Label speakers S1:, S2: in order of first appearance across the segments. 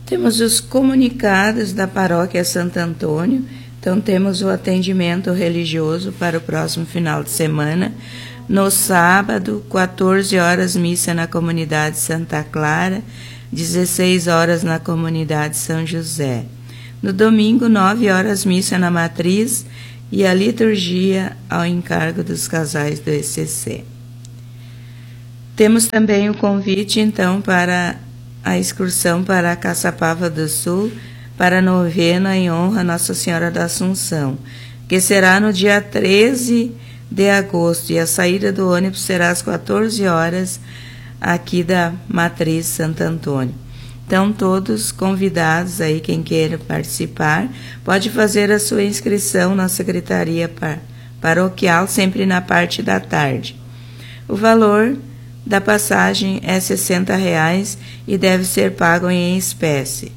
S1: Temos os comunicados da Paróquia Santo Antônio. Então, temos o atendimento religioso para o próximo final de semana. No sábado, 14 horas, missa na comunidade Santa Clara, 16 horas na comunidade São José. No domingo, 9 horas, missa na Matriz e a liturgia ao encargo dos casais do ECC. Temos também o convite, então, para a excursão para a Caçapava do Sul, para a novena em honra a Nossa Senhora da Assunção, que será no dia 13 de agosto, e a saída do ônibus será às 14 horas, aqui da Matriz Santo Antônio. Então, todos convidados aí, quem queira participar, pode fazer a sua inscrição na Secretaria Paroquial, sempre na parte da tarde. O valor da passagem é R$ 60 e deve ser pago em espécie.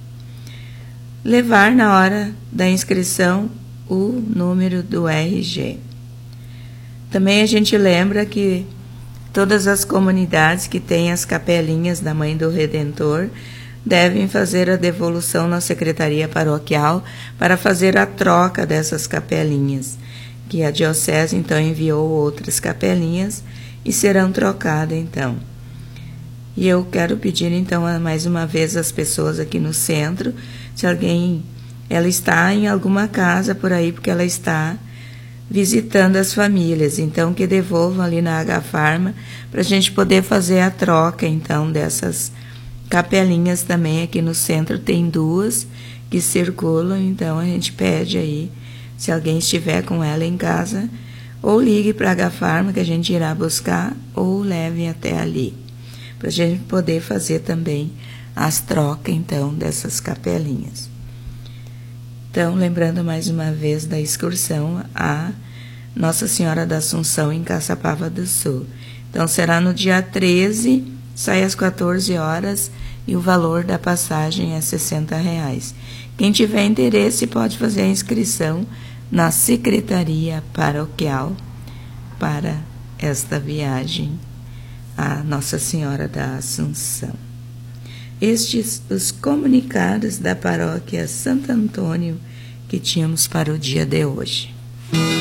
S1: Levar na hora da inscrição o número do RG. Também a gente lembra que todas as comunidades que têm as capelinhas da Mãe do Redentor devem fazer a devolução na Secretaria Paroquial para fazer a troca dessas capelinhas, que a Diocese então enviou outras capelinhas e serão trocadas então. E eu quero pedir então mais uma vez às pessoas aqui no centro, se ela está em alguma casa por aí, porque ela está visitando as famílias, então que devolvam ali na H-Farma para a gente poder fazer a troca então dessas capelinhas também. Aqui no centro tem 2 que circulam, então a gente pede aí, se alguém estiver com ela em casa, ou ligue para a H-Farma que a gente irá buscar, ou leve até ali, para a gente poder fazer também as trocas, então, dessas capelinhas. Então, lembrando mais uma vez da excursão a Nossa Senhora da Assunção em Caçapava do Sul. Então, será no dia 13, sai às 14 horas e o valor da passagem é R$ 60. Quem tiver interesse pode fazer a inscrição na Secretaria Paroquial para esta viagem a Nossa Senhora da Assunção. Estes os comunicados da Paróquia Santo Antônio que tínhamos para o dia de hoje.